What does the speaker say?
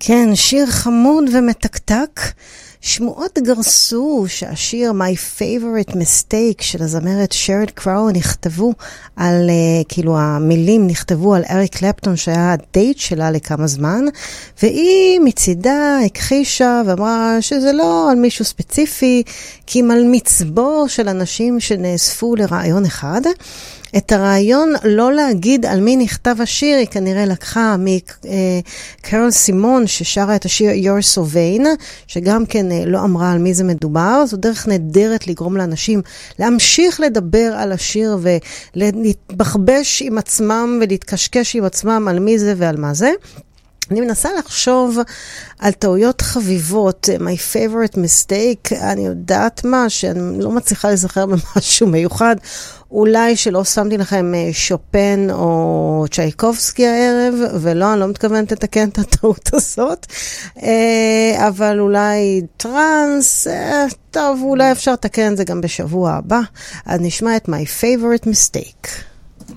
כן, שיר חמוד ומתקתק. שמועות גרסו שהשיר My Favorite Mistake של הזמרת שרד קראו נכתבו על, כאילו המילים נכתבו על אריק קלפטון שהיה הדייט שלה לכמה זמן, והיא מצידה הכחישה ואמרה שזה לא על מישהו ספציפי, כי אם על מצבור של אנשים שנאספו לרעיון אחד. את הרעיון לא להגיד על מי נכתב השיר, היא כנראה לקחה מקרול סימון ששרה את השיר You're So Vain, שגם כן לא אמרה על מי זה מדובר. זו דרך נהדרת לגרום לאנשים להמשיך לדבר על השיר ולהתבחבש עם עצמם ולהתקשקש עם עצמם על מי זה ועל מה זה. אני מנסה לחשוב על טעויות חביבות, my favorite mistake, אני יודעת מה, שאני לא מצליחה לזכר במשהו מיוחד, אולי שלא שמתי לכם שופן או צ'ייקובסקי הערב, ולא, אני לא מתכוונת לתקן את הטעות הזאת, אבל אולי טרנס, טוב, אולי אפשר לתקן זה גם בשבוע הבא, אז נשמע את my favorite mistake.